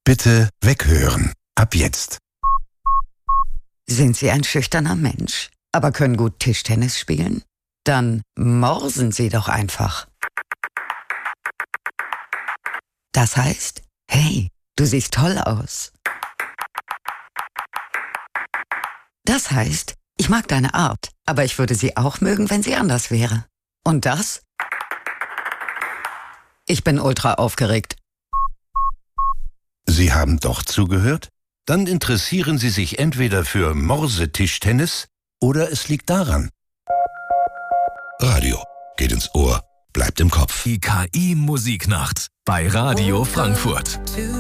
Bitte weghören. Ab jetzt. Sind Sie ein schüchterner Mensch, aber können gut Tischtennis spielen? Dann morsen Sie doch einfach. Das heißt, hey, du siehst toll aus. Das heißt, ich mag deine Art, aber ich würde sie auch mögen, wenn sie anders wäre. Und das? Ich bin ultra aufgeregt. Sie haben doch zugehört? Dann interessieren Sie sich entweder für Morsetischtennis oder es liegt daran. Radio geht ins Ohr, bleibt im Kopf. Die KI-Musiknacht bei Radio Frankfurt.